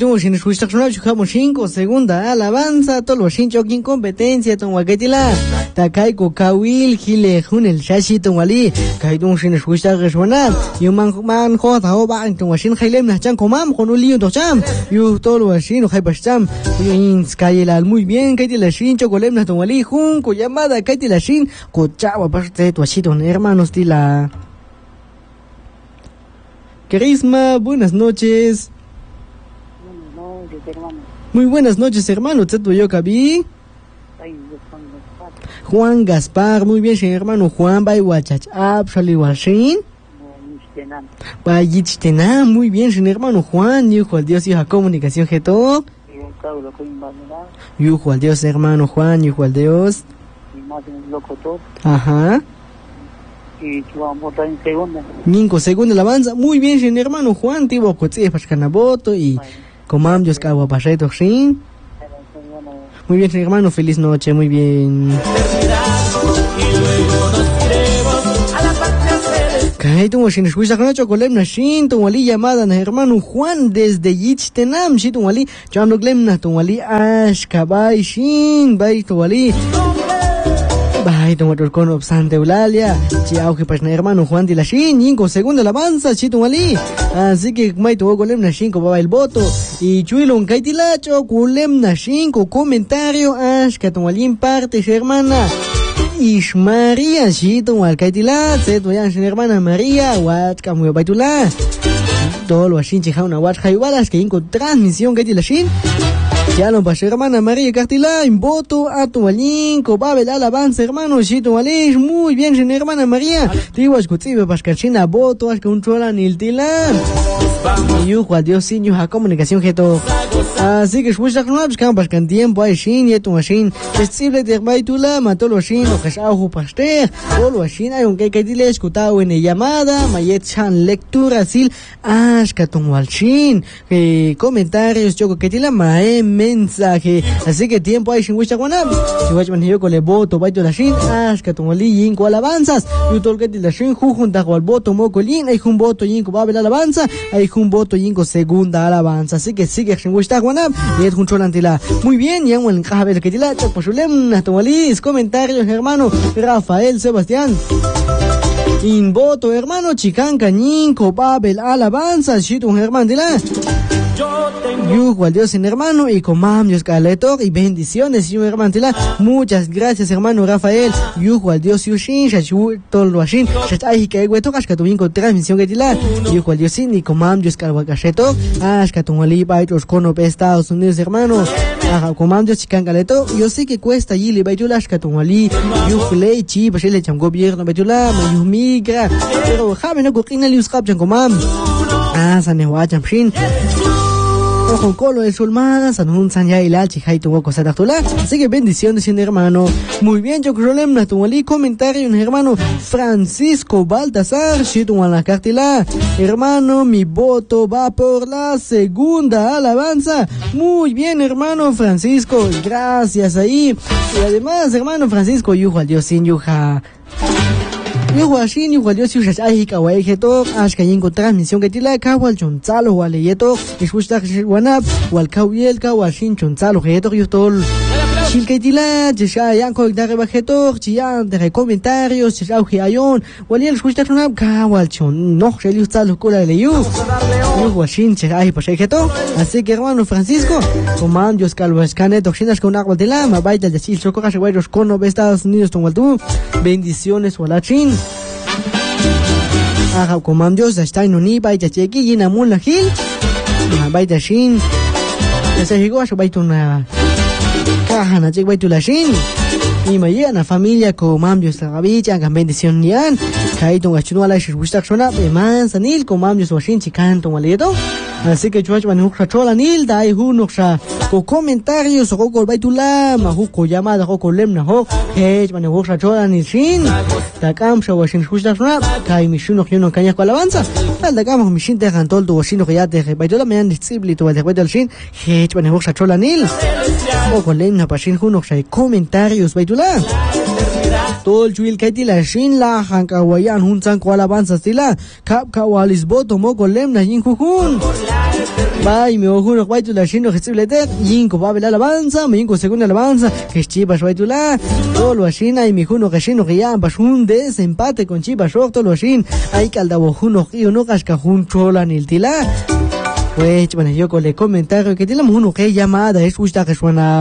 tú, si nos gusta sonar, chujamos 5, segunda alabanza, todos los hinchos aquí en competencia, ton waketila, Takaiko Kawil, Gile, Junel, Shashi, ton wali, Kaidun, si nos gusta resonar, y un man, Jota, Oba, ton washin, Hailem, Nachan, Comam, con un lío, Tocham, y todo lo así, no hay pastam, y Skyelal, muy bien, Kaitila Shin, Chocolem, ton wali, Junco, llamada, Kaitila Shin, Cochaba, parte de tu asito, hermanos, tila. Carisma, buenas noches. Muy buenas noches, hermano. ¿Te yo cabí? Juan Gaspar, muy bien, hermano. Juan Baywachach, Abshali Washin. Bayichtena, muy bien, hermano Juan. Hijo al Dios, hijo a comunicación, Geto. Hijo al Dios, hermano Juan, hijo al Dios. Ajá. Y vamos en segunda. 5 segunda alabanza. Muy bien, hermano Juan. Tibo Kotsi Pashkanaboto y Comam Dios Kawa Pasheto Shin. Muy bien, hermano. Feliz noche. Muy bien. Kaito Shin Shuisa Kanacho Kolemna Shin. Tumali llamada na hermano Juan desde Yichtenam. Shi Tumali. Chamlo Glemna Tumali Ash Kabay Shin. Bay Tumali. Bye, tomator con obstante Eulalia, chiao que pasna hermano Juan de la Shin, 5 segunda alabanza, chito ali. Así que mai tuvo golem na 5 va el voto y chuilo un kaitilacho golem na 5 comentario ash que tomalin parte hermana Ish María chito al kaitila, se tu ya hermana María, wat kamu baitula. Todo lo ashin chija una wat jaiwalas que inco transmisión kaitila Shin. Ya no pasa, hermana María Cartila, en voto a tu alinco, babel alabanza, hermano, chito alish, muy bien, hermana María, digo, escutibe, pascachina, voto, as controlan el tilan. Y yo, Dios, sin yo, a comunicación, geto. Así que, pues, no buscamos pascan tiempo, hay shin, y tu machine, festible de baitula, mató los shin, o que es ajo pastel, o lo shin, hay un que dile escutado en llamada, mayet chan lectura, sil, ashkaton wal shin, comentarios, choco que tila, mensaje, así que tiempo hay sin wisha guanab, si vais yo con el voto, baito la shin, ashkaton wal yinko alabanzas, yo todo que la shin, junta con el voto mocolín, hay un voto yinko babel alabanza, hay un voto yinko segunda alabanza, así que sigue sin wisha guanab, y es un cholantila, muy bien, ya un cabel que tila, chapashulem, natomalis, comentarios, hermano, Rafael Sebastián. In voto, hermano, chicanca, yinko babel alabanza, shit un hermano tila. Yujo al Dios en hermano y comam Dios caletor y bendiciones y hermano tila. Muchas gracias hermano Rafael. Yujo al Dios Yushin shachu tolo ashin shachai que hueto ashkatun con transmisión que tila. Yujo al Dios y comam Dios calvacasheto ashkatun ali baitos cono Estados Unidos hermano. Comam Dios chican caleto. Yo sé que cuesta allí le baitula ashkatun ali. Yujo le chi pues le cham gobierno baitula mayu migra. Pero jabe no coquina lius capchan comam. Sanewacham shin. Ojo colo de sulmana, sanun sanya ilal chihai tuvo cosa tula. Así que bendiciones en hermano. Muy bien, yo creo na tu ali comentario un hermano Francisco Baltasar, shito en la cartila. Hermano, mi voto va por la segunda alabanza. Muy bien, hermano Francisco, gracias ahí. Y además, hermano Francisco, yujo al Dios sin yuja. Yo así ni cual yo si usas ahí kawai geto ashka yingo transmisión que tila kawal chonzalo wale yeto escucha wanap wal kawiel kawashin chonzalo geto yo tol shin que tila ya yan ko dare bajeto chian de comentarios ya auge ayon wal el escucha wanap kawal chon no sheli chalo kola le yo washin che ahí pues geto así que hermano Francisco comando Dios calvas caneto chinas con agua de lama baita de sil socorra se guayos con Estados Unidos ton waltu bendiciones walachin. Aha comandos está en uni baita chequi y na mula gil baita shin ese llegó a su baita una caja na chequi baita la shin y mañana familia comandos la bicha gan bendición nian kaito gachuno ala shi gusta sona be man sanil comandos washin chicanto waleto así que chuach van ukra chola nil dai hu nuksha ko comentarios o ko baitula ma hu ko llamada ko lemna ho hej van ukra chola nil shin takam shawashin gusta sona kai mishuno kino kanya ko alabanza al takam mishin te gan toldo washin ya te baitula me han disibli to baitula shin hej van ukra chola nil o ko lemna pashin hu nuksha comentarios baitula Tol chuil kaitila shin la hankawayan hunsan ko alabanza stila kap kawalis boto mo kolem na yin kujun. Bai mi ojuno kwaitula shino jesibletek yin ko babel alabanza mi yin ko segunda alabanza que chiba shwaitula tolo ashina y mi juno kashino que ya bashun desempate con chiba shok tolo ashin ay kaldabo juno y uno kashka jun chola niltila. Pues bueno, yo con el comentario que tiene uno que llamada es justa que suena